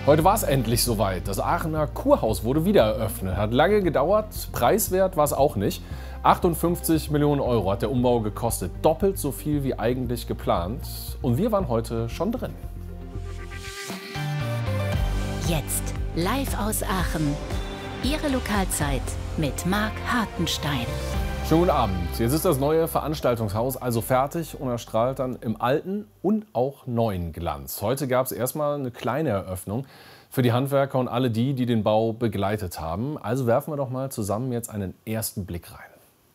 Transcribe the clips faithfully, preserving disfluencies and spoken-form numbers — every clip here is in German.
Heute war es endlich soweit. Das Aachener Kurhaus wurde wieder eröffnet. Hat lange gedauert, preiswert war es auch nicht. achtundfünfzig Millionen Euro hat der Umbau gekostet. Doppelt so viel wie eigentlich geplant. Und wir waren heute schon drin. Jetzt live aus Aachen. Ihre Lokalzeit mit Marc Hartenstein. Schönen guten Abend. Jetzt ist das neue Veranstaltungshaus also fertig und erstrahlt dann im alten und auch neuen Glanz. Heute gab es erstmal eine kleine Eröffnung für die Handwerker und alle die, die den Bau begleitet haben. Also werfen wir doch mal zusammen jetzt einen ersten Blick rein.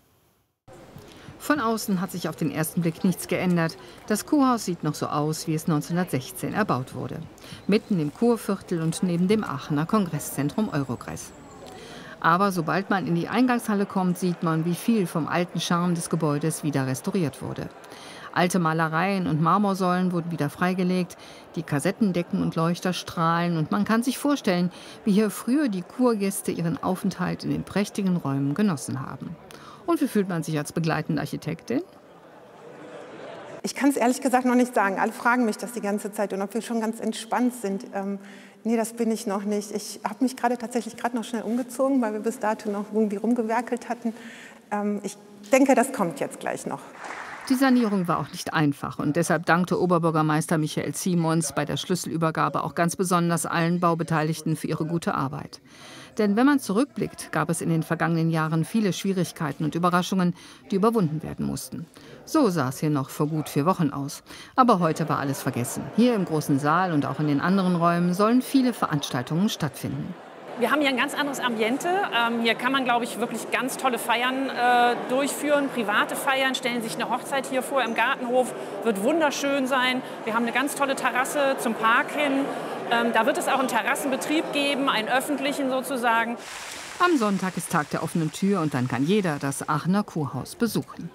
Von außen hat sich auf den ersten Blick nichts geändert. Das Kurhaus sieht noch so aus, wie es neunzehnhundertsechzehn erbaut wurde. Mitten im Kurviertel und neben dem Aachener Kongresszentrum Eurogress. Aber sobald man in die Eingangshalle kommt, sieht man, wie viel vom alten Charme des Gebäudes wieder restauriert wurde. Alte Malereien und Marmorsäulen wurden wieder freigelegt, die Kassettendecken und Leuchter strahlen und man kann sich vorstellen, wie hier früher die Kurgäste ihren Aufenthalt in den prächtigen Räumen genossen haben. Und wie fühlt man sich als begleitende Architektin? Ich kann es ehrlich gesagt noch nicht sagen. Alle fragen mich das die ganze Zeit und ob wir schon ganz entspannt sind. Ähm, nee, das bin ich noch nicht. Ich habe mich gerade tatsächlich gerade noch schnell umgezogen, weil wir bis dato noch irgendwie rumgewerkelt hatten. Ähm, ich denke, das kommt jetzt gleich noch. Die Sanierung war auch nicht einfach und deshalb dankte Oberbürgermeister Michael Simons bei der Schlüsselübergabe auch ganz besonders allen Baubeteiligten für ihre gute Arbeit. Denn wenn man zurückblickt, gab es in den vergangenen Jahren viele Schwierigkeiten und Überraschungen, die überwunden werden mussten. So sah es hier noch vor gut vier Wochen aus. Aber heute war alles vergessen. Hier im großen Saal und auch in den anderen Räumen sollen viele Veranstaltungen stattfinden. Wir haben hier ein ganz anderes Ambiente. Ähm, hier kann man, glaube ich, wirklich ganz tolle Feiern äh, durchführen, private Feiern. Stellen sich eine Hochzeit hier vor im Gartenhof, wird wunderschön sein. Wir haben eine ganz tolle Terrasse zum Park hin. Ähm, da wird es auch einen Terrassenbetrieb geben, einen öffentlichen sozusagen. Am Sonntag ist Tag der offenen Tür und dann kann jeder das Aachener Kurhaus besuchen.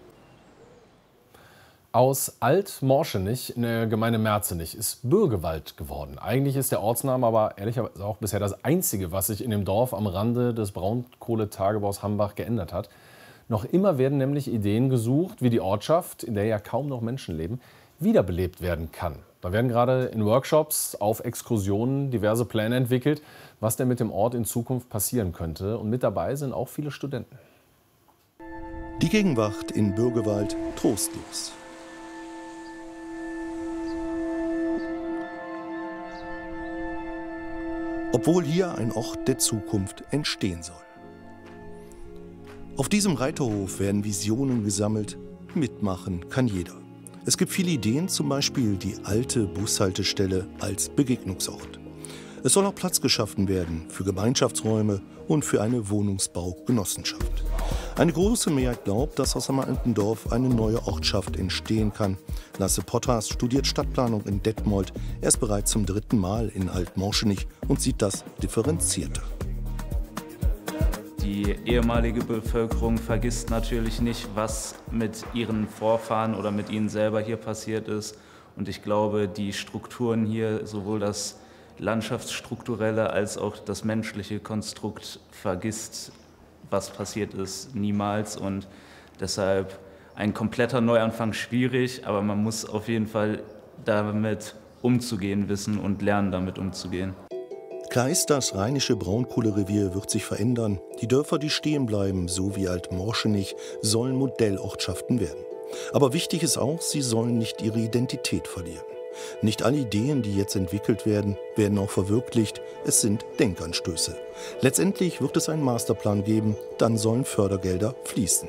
Aus Alt-Morschenich in der Gemeinde Merzenich ist Bürgewald geworden. Eigentlich ist der Ortsname aber ehrlicherweise auch bisher das Einzige, was sich in dem Dorf am Rande des Braunkohletagebaus Hambach geändert hat. Noch immer werden nämlich Ideen gesucht, wie die Ortschaft, in der ja kaum noch Menschen leben, wiederbelebt werden kann. Da werden gerade in Workshops auf Exkursionen diverse Pläne entwickelt, was denn mit dem Ort in Zukunft passieren könnte. Und mit dabei sind auch viele Studenten. Die Gegenwart in Bürgewald trostlos. Obwohl hier ein Ort der Zukunft entstehen soll. Auf diesem Reiterhof werden Visionen gesammelt. Mitmachen kann jeder. Es gibt viele Ideen, zum Beispiel die alte Bushaltestelle als Begegnungsort. Es soll auch Platz geschaffen werden für Gemeinschaftsräume und für eine Wohnungsbaugenossenschaft. Eine große Mehrheit glaubt, dass aus einem alten Dorf eine neue Ortschaft entstehen kann. Lasse Potters studiert Stadtplanung in Detmold. Er ist bereits zum dritten Mal in Alt-Morschenich und sieht das differenzierter. Die ehemalige Bevölkerung vergisst natürlich nicht, was mit ihren Vorfahren oder mit ihnen selber hier passiert ist. Und ich glaube, die Strukturen hier, sowohl das landschaftsstrukturelle als auch das menschliche Konstrukt, vergisst, was passiert ist, niemals. Und deshalb ein kompletter Neuanfang schwierig, aber man muss auf jeden Fall damit umzugehen wissen und lernen, damit umzugehen. Klar ist, das rheinische Braunkohlerevier wird sich verändern. Die Dörfer, die stehen bleiben, so wie Alt-Morschenich, sollen Modellortschaften werden. Aber wichtig ist auch, sie sollen nicht ihre Identität verlieren. Nicht alle Ideen, die jetzt entwickelt werden, werden auch verwirklicht. Es sind Denkanstöße. Letztendlich wird es einen Masterplan geben, dann sollen Fördergelder fließen.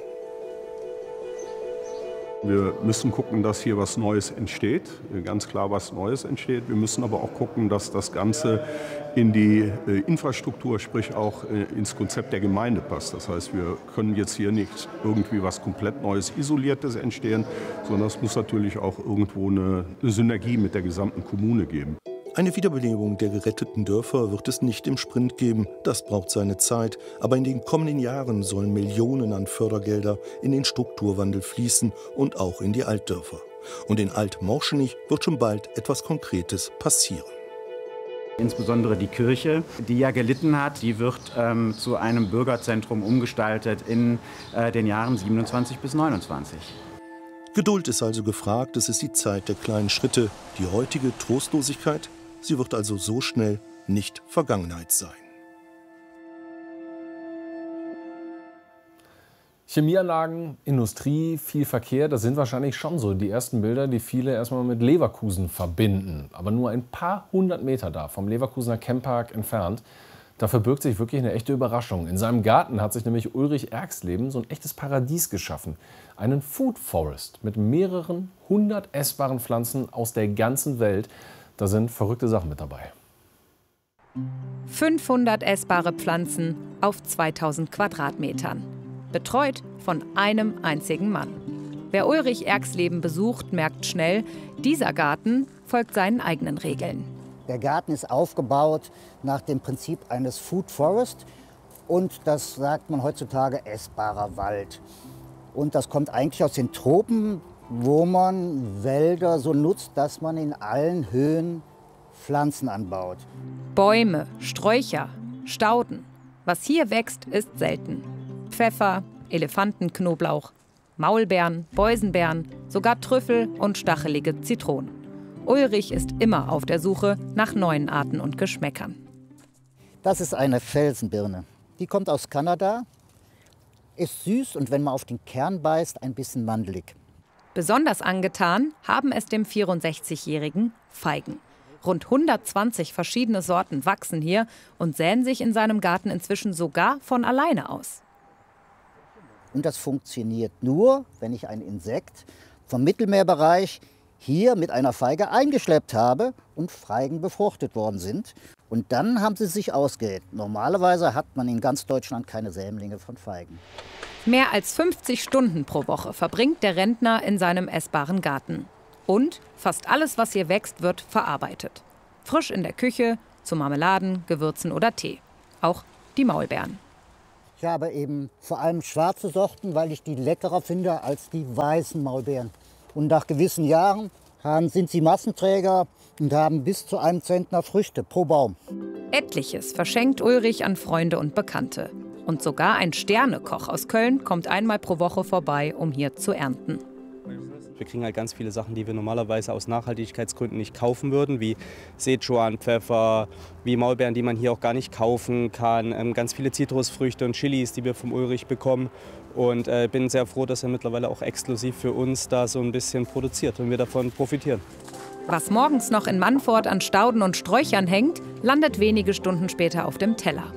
Wir müssen gucken, dass hier was Neues entsteht, ganz klar was Neues entsteht. Wir müssen aber auch gucken, dass das Ganze in die Infrastruktur, sprich auch ins Konzept der Gemeinde passt. Das heißt, wir können jetzt hier nicht irgendwie was komplett Neues, Isoliertes entstehen, sondern es muss natürlich auch irgendwo eine, eine Synergie mit der gesamten Kommune geben. Eine Wiederbelebung der geretteten Dörfer wird es nicht im Sprint geben, das braucht seine Zeit. Aber in den kommenden Jahren sollen Millionen an Fördergelder in den Strukturwandel fließen und auch in die Altdörfer. Und in Alt-Morschenich wird schon bald etwas Konkretes passieren. Insbesondere die Kirche, die ja gelitten hat, die wird ähm, zu einem Bürgerzentrum umgestaltet in äh, den Jahren siebenundzwanzig bis neunundzwanzig. Geduld ist also gefragt, es ist die Zeit der kleinen Schritte. Die heutige Trostlosigkeit Sie wird also so schnell nicht Vergangenheit sein. Chemieanlagen, Industrie, viel Verkehr, das sind wahrscheinlich schon so die ersten Bilder, die viele erstmal mit Leverkusen verbinden. Aber nur ein paar hundert Meter da vom Leverkusener Camppark entfernt, da verbirgt sich wirklich eine echte Überraschung. In seinem Garten hat sich nämlich Ulrich Erxleben so ein echtes Paradies geschaffen. Einen Food Forest mit mehreren hundert essbaren Pflanzen aus der ganzen Welt. Da sind verrückte Sachen mit dabei. fünfhundert essbare Pflanzen auf zweitausend Quadratmetern. Betreut von einem einzigen Mann. Wer Ulrich Erxleben besucht, merkt schnell, dieser Garten folgt seinen eigenen Regeln. Der Garten ist aufgebaut nach dem Prinzip eines Food Forest und das sagt man heutzutage essbarer Wald. Und das kommt eigentlich aus den Tropen, wo man Wälder so nutzt, dass man in allen Höhen Pflanzen anbaut. Bäume, Sträucher, Stauden. Was hier wächst, ist selten. Pfeffer, Elefantenknoblauch, Maulbeeren, Boysenbeeren, sogar Trüffel und stachelige Zitronen. Ulrich ist immer auf der Suche nach neuen Arten und Geschmäckern. Das ist eine Felsenbirne. Die kommt aus Kanada, ist süß und wenn man auf den Kern beißt, ein bisschen mandelig. Besonders angetan haben es dem vierundsechzigjährigen Feigen. Rund hundertzwanzig verschiedene Sorten wachsen hier und säen sich in seinem Garten inzwischen sogar von alleine aus. Und das funktioniert nur, wenn ich ein Insekt vom Mittelmeerbereich hier mit einer Feige eingeschleppt habe und Feigen befruchtet worden sind. Und dann haben sie sich ausgeht. Normalerweise hat man in ganz Deutschland keine Sämlinge von Feigen. Mehr als fünfzig Stunden pro Woche verbringt der Rentner in seinem essbaren Garten. Und fast alles, was hier wächst, wird verarbeitet. Frisch in der Küche, zu Marmeladen, Gewürzen oder Tee. Auch die Maulbeeren. Ich habe eben vor allem schwarze Sorten, weil ich die leckerer finde als die weißen Maulbeeren. Und nach gewissen Jahren haben, sind sie Massenträger und haben bis zu einem Zentner Früchte pro Baum. Etliches verschenkt Ulrich an Freunde und Bekannte. Und sogar ein Sternekoch aus Köln kommt einmal pro Woche vorbei, um hier zu ernten. Wir kriegen halt ganz viele Sachen, die wir normalerweise aus Nachhaltigkeitsgründen nicht kaufen würden, wie Sichuan, Pfeffer, wie Maulbeeren, die man hier auch gar nicht kaufen kann, ähm, ganz viele Zitrusfrüchte und Chilis, die wir vom Ulrich bekommen. Und äh, bin sehr froh, dass er mittlerweile auch exklusiv für uns da so ein bisschen produziert und wir davon profitieren. Was morgens noch in Mannfort an Stauden und Sträuchern hängt, landet wenige Stunden später auf dem Teller.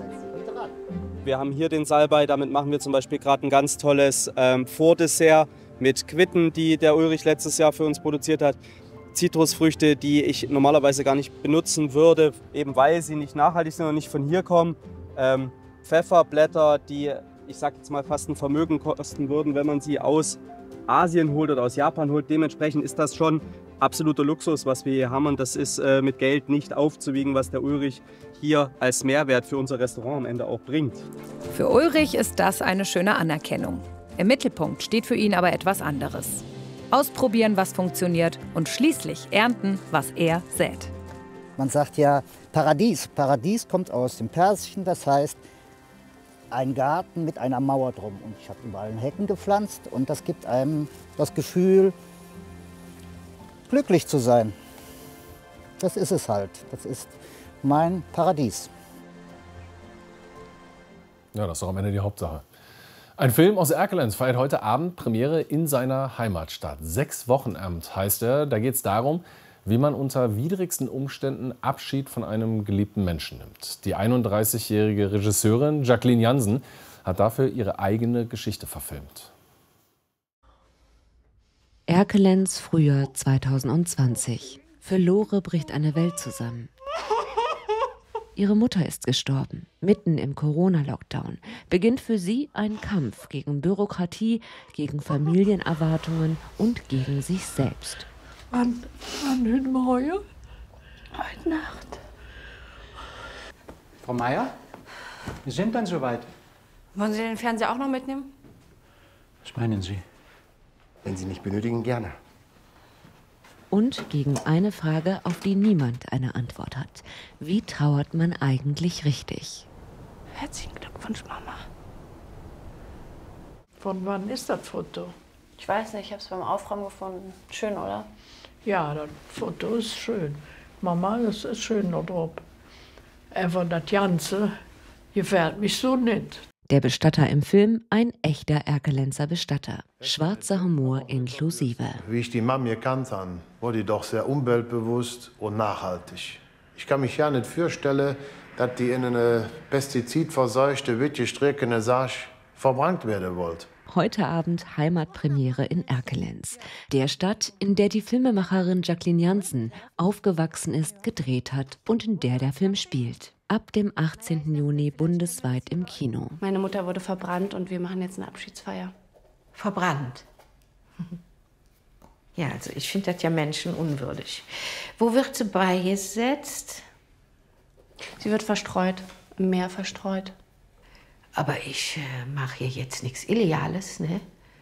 Wir haben hier den Salbei, damit machen wir zum Beispiel gerade ein ganz tolles ähm, Vordessert mit Quitten, die der Ulrich letztes Jahr für uns produziert hat. Zitrusfrüchte, die ich normalerweise gar nicht benutzen würde, eben weil sie nicht nachhaltig sind und nicht von hier kommen. Ähm, Pfefferblätter, die, ich sag jetzt mal, fast ein Vermögen kosten würden, wenn man sie aus Asien holt oder aus Japan holt. Dementsprechend ist das schon absoluter Luxus, was wir hier haben. Und das ist äh, mit Geld nicht aufzuwiegen, was der Ulrich hier als Mehrwert für unser Restaurant am Ende auch bringt. Für Ulrich ist das eine schöne Anerkennung. Im Mittelpunkt steht für ihn aber etwas anderes. Ausprobieren, was funktioniert und schließlich ernten, was er sät. Man sagt ja Paradies. Paradies kommt aus dem Persischen, das heißt ein Garten mit einer Mauer drum. Und ich habe überall Hecken gepflanzt und das gibt einem das Gefühl, glücklich zu sein. Das ist es halt. Das ist mein Paradies. Ja, das ist doch am Ende die Hauptsache. Ein Film aus Erkelenz feiert heute Abend Premiere in seiner Heimatstadt. Sechs Wochenamt heißt er. Da geht es darum, wie man unter widrigsten Umständen Abschied von einem geliebten Menschen nimmt. Die einunddreißigjährige Regisseurin Jacqueline Jansen hat dafür ihre eigene Geschichte verfilmt. Erkelenz, Frühjahr zweitausendzwanzig. Für Lore bricht eine Welt zusammen. Ihre Mutter ist gestorben. Mitten im Corona-Lockdown beginnt für sie ein Kampf gegen Bürokratie, gegen Familienerwartungen und gegen sich selbst. Wann, wann heute Morgen? Heute Nacht. Frau Meier, wir sind dann soweit. Wollen Sie den Fernseher auch noch mitnehmen? Was meinen Sie? Wenn Sie mich benötigen, gerne. Und gegen eine Frage, auf die niemand eine Antwort hat. Wie trauert man eigentlich richtig? Herzlichen Glückwunsch, Mama. Von wann ist das Foto? Ich weiß nicht, ich habe es beim Aufräumen gefunden. Schön, oder? Ja, das Foto ist schön. Mama, das ist schön da drauf. Aber das Ganze gefällt mich so nicht. Der Bestatter im Film, ein echter Erkelenzer Bestatter. Schwarzer Humor inklusive. Wie ich die Mami gekannt habe, wurde die doch sehr umweltbewusst und nachhaltig. Ich kann mich ja nicht vorstellen, dass die in eine pestizidverseuchte, wittgestreckene Sache verbrannt werden wollt. Heute Abend Heimatpremiere in Erkelenz, der Stadt, in der die Filmemacherin Jacqueline Jansen aufgewachsen ist, gedreht hat und in der der Film spielt. Ab dem achtzehnten Juni bundesweit im Kino. Meine Mutter wurde verbrannt und wir machen jetzt eine Abschiedsfeier. Verbrannt? Ja, also ich finde das ja menschenunwürdig. Wo wird sie beigesetzt? Sie wird verstreut, im Meer verstreut. Aber ich äh, mache hier jetzt nichts Illegales, ne?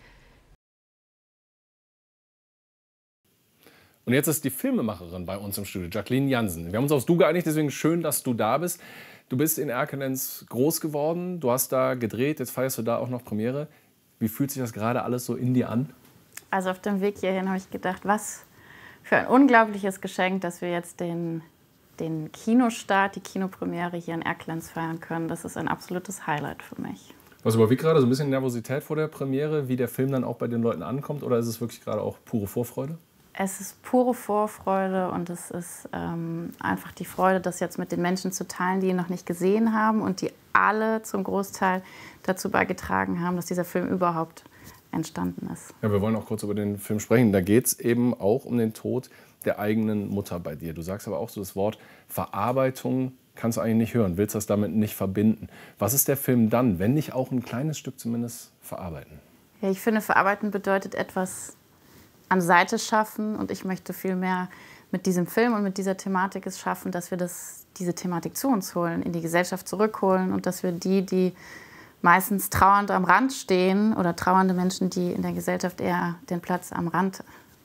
Und jetzt ist die Filmemacherin bei uns im Studio, Jacqueline Jansen. Wir haben uns aufs Du geeinigt, deswegen schön, dass du da bist. Du bist in Erkelenz groß geworden, du hast da gedreht, jetzt feierst du da auch noch Premiere. Wie fühlt sich das gerade alles so in dir an? Also auf dem Weg hierhin habe ich gedacht, was für ein unglaubliches Geschenk, dass wir jetzt den, den Kinostart, die Kinopremiere hier in Erkelenz feiern können. Das ist ein absolutes Highlight für mich. Was überwiegt gerade? So ein bisschen Nervosität vor der Premiere, wie der Film dann auch bei den Leuten ankommt? Oder ist es wirklich gerade auch pure Vorfreude? Es ist pure Vorfreude und es ist ähm, einfach die Freude, das jetzt mit den Menschen zu teilen, die ihn noch nicht gesehen haben und die alle zum Großteil dazu beigetragen haben, dass dieser Film überhaupt entstanden ist. Ja, wir wollen auch kurz über den Film sprechen. Da geht es eben auch um den Tod der eigenen Mutter bei dir. Du sagst aber auch so das Wort Verarbeitung kannst du eigentlich nicht hören, willst das damit nicht verbinden. Was ist der Film dann, wenn nicht auch ein kleines Stück zumindest verarbeiten? Ja, ich finde, verarbeiten bedeutet etwas an Seite schaffen und ich möchte viel mehr mit diesem Film und mit dieser Thematik es schaffen, dass wir das, diese Thematik zu uns holen, in die Gesellschaft zurückholen und dass wir die, die meistens trauernd am Rand stehen oder trauernde Menschen, die in der Gesellschaft eher den Platz am Rand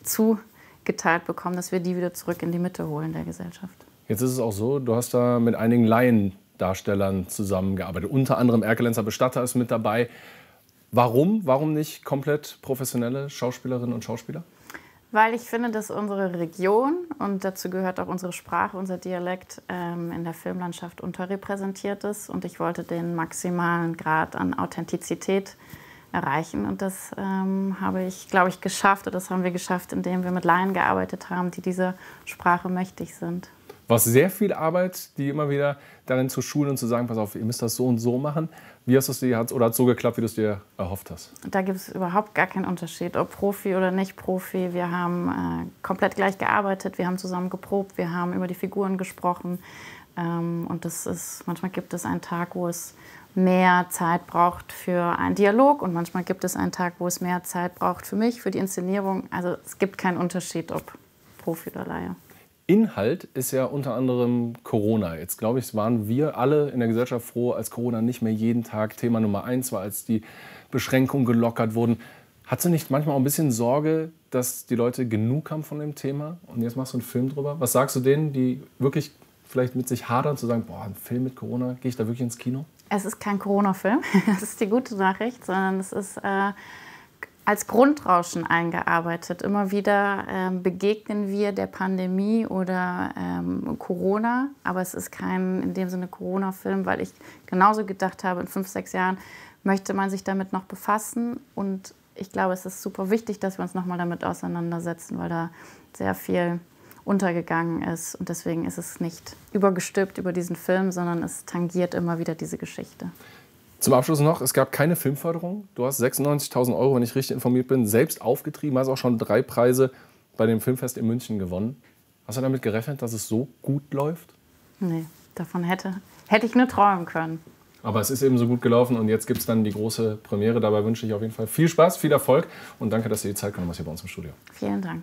zugeteilt bekommen, dass wir die wieder zurück in die Mitte holen der Gesellschaft. Jetzt ist es auch so, du hast da mit einigen Laiendarstellern zusammengearbeitet. Unter anderem Erkelenzer Bestatter ist mit dabei. Warum? Warum nicht komplett professionelle Schauspielerinnen und Schauspieler? Weil ich finde, dass unsere Region, und dazu gehört auch unsere Sprache, unser Dialekt, ähm, in der Filmlandschaft unterrepräsentiert ist. Und ich wollte den maximalen Grad an Authentizität erreichen. Und das ähm, habe ich, glaube ich, geschafft. Und das haben wir geschafft, indem wir mit Laien gearbeitet haben, die dieser Sprache mächtig sind. War es sehr viel Arbeit, die immer wieder darin zu schulen und zu sagen, pass auf, ihr müsst das so und so machen. Wie hast du es dir, oder hat es so geklappt, wie du es dir erhofft hast? Da gibt es überhaupt gar keinen Unterschied, ob Profi oder nicht Profi. Wir haben äh, komplett gleich gearbeitet, wir haben zusammen geprobt, wir haben über die Figuren gesprochen. Ähm, und das ist, manchmal gibt es einen Tag, wo es mehr Zeit braucht für einen Dialog und manchmal gibt es einen Tag, wo es mehr Zeit braucht für mich, für die Inszenierung. Also es gibt keinen Unterschied, ob Profi oder Laie. Inhalt ist ja unter anderem Corona. Jetzt glaube ich, waren wir alle in der Gesellschaft froh, als Corona nicht mehr jeden Tag Thema Nummer eins war, als die Beschränkungen gelockert wurden. Hattest du nicht manchmal auch ein bisschen Sorge, dass die Leute genug haben von dem Thema? Und jetzt machst du einen Film drüber. Was sagst du denen, die wirklich vielleicht mit sich hadern, zu sagen, boah, ein Film mit Corona, gehe ich da wirklich ins Kino? Es ist kein Corona-Film, das ist die gute Nachricht, sondern es ist äh, als Grundrauschen eingearbeitet. Immer wieder ähm, begegnen wir der Pandemie oder ähm, Corona, aber es ist kein in dem Sinne Corona-Film, weil ich genauso gedacht habe, in fünf, sechs Jahren möchte man sich damit noch befassen und ich glaube, es ist super wichtig, dass wir uns noch mal damit auseinandersetzen, weil da sehr viel untergegangen ist und deswegen ist es nicht übergestülpt über diesen Film, sondern es tangiert immer wieder diese Geschichte. Zum Abschluss noch, es gab keine Filmförderung. Du hast sechsundneunzigtausend Euro, wenn ich richtig informiert bin, selbst aufgetrieben. Hast auch schon drei Preise bei dem Filmfest in München gewonnen. Hast du damit gerechnet, dass es so gut läuft? Nee, davon hätte, hätte ich nur träumen können. Aber es ist eben so gut gelaufen und jetzt gibt es dann die große Premiere. Dabei wünsche ich auf jeden Fall viel Spaß, viel Erfolg und danke, dass du die Zeit genommen hast hier bei uns im Studio. Vielen Dank.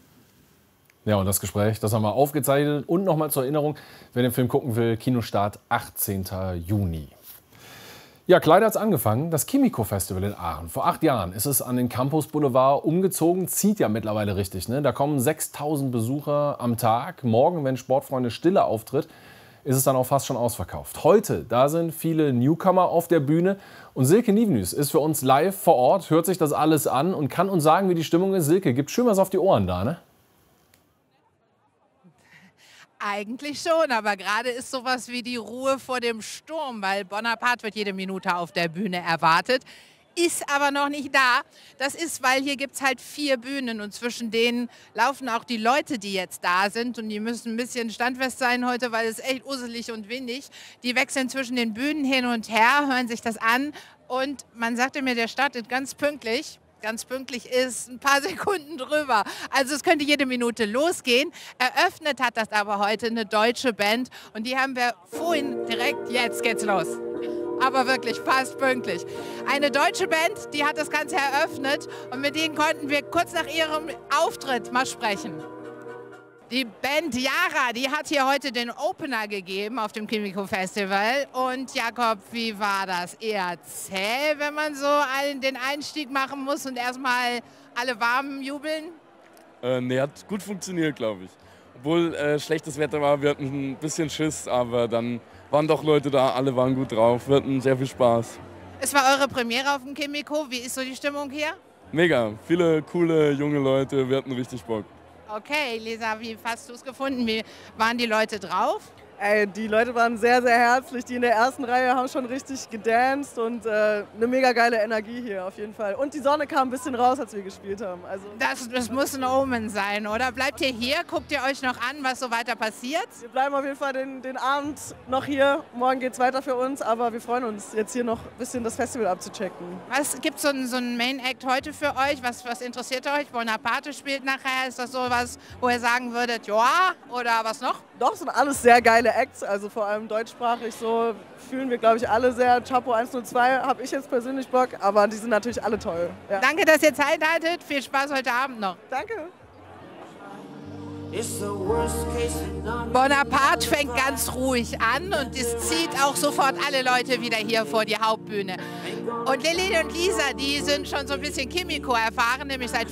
Ja, und das Gespräch, das haben wir aufgezeichnet. Und nochmal zur Erinnerung, wer den Film gucken will, Kinostart achtzehnten Juni. Ja, Kleider hat's angefangen, das Kimiko-Festival in Aachen. Vor acht Jahren ist es an den Campus Boulevard umgezogen, zieht ja mittlerweile richtig. Ne? Da kommen sechstausend Besucher am Tag. Morgen, wenn Sportfreunde Stille auftritt, ist es dann auch fast schon ausverkauft. Heute, da sind viele Newcomer auf der Bühne. Und Silke Nivenhuis ist für uns live vor Ort, hört sich das alles an und kann uns sagen, wie die Stimmung ist. Silke, gibt schön was auf die Ohren da, ne? Eigentlich schon, aber gerade ist sowas wie die Ruhe vor dem Sturm, weil Bonaparte wird jede Minute auf der Bühne erwartet, ist aber noch nicht da. Das ist, weil hier gibt es halt vier Bühnen und zwischen denen laufen auch die Leute, die jetzt da sind und die müssen ein bisschen standfest sein heute, weil es echt uselig und windig. Die wechseln zwischen den Bühnen hin und her, hören sich das an und man sagte mir, der startet ganz pünktlich. Ganz pünktlich ist ein paar Sekunden drüber. Also es könnte jede Minute losgehen. Eröffnet hat das aber heute eine deutsche Band und die haben wir vorhin direkt, jetzt geht's los. Aber wirklich fast pünktlich. Eine deutsche Band, die hat das Ganze eröffnet und mit denen konnten wir kurz nach ihrem Auftritt mal sprechen. Die Band Yara, die hat hier heute den Opener gegeben auf dem Kimiko Festival. Und Jakob, wie war das? Eher zäh, wenn man so den Einstieg machen muss und erstmal alle warm jubeln? Äh, nee, hat gut funktioniert, glaube ich. Obwohl äh, schlechtes Wetter war, wir hatten ein bisschen Schiss, aber dann waren doch Leute da, alle waren gut drauf, wir hatten sehr viel Spaß. Es war eure Premiere auf dem Kimiko, wie ist so die Stimmung hier? Mega, viele coole junge Leute, wir hatten richtig Bock. Okay, Lisa, wie hast du es gefunden? Wie waren die Leute drauf? Ey, die Leute waren sehr, sehr herzlich. Die in der ersten Reihe haben schon richtig gedanced und äh, eine mega geile Energie hier auf jeden Fall. Und die Sonne kam ein bisschen raus, als wir gespielt haben. Also das, das muss ein Omen sein, oder? Bleibt ihr hier? Guckt ihr euch noch an, was so weiter passiert? Wir bleiben auf jeden Fall den, den Abend noch hier. Morgen geht es weiter für uns, aber wir freuen uns, jetzt hier noch ein bisschen das Festival abzuchecken. Was gibt so es so einen Main Act heute für euch? Was, was interessiert euch? Bonaparte spielt nachher. Ist das so was, wo ihr sagen würdet, ja, oder was noch? Doch, sind alles sehr geile Acts, also vor allem deutschsprachig so fühlen wir, glaube ich, alle sehr. Chapo eins null zwei habe ich jetzt persönlich Bock, aber die sind natürlich alle toll. Ja. Danke, dass ihr Zeit hattet. Viel Spaß heute Abend noch. Danke. Bonaparte fängt ganz ruhig an und es zieht auch sofort alle Leute wieder hier vor die Hauptbühne. Und Lilly und Lisa, die sind schon so ein bisschen Kimiko erfahren, nämlich seit